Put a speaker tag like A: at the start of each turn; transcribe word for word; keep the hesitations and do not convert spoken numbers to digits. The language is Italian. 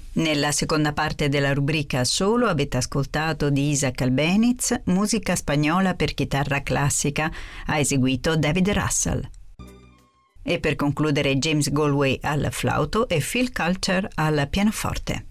A: Nella seconda parte della rubrica Solo avete ascoltato di Isaac Albeniz, musica spagnola per chitarra classica, ha eseguito David Russell. E per concludere James Galway al flauto e Phil Culture al pianoforte.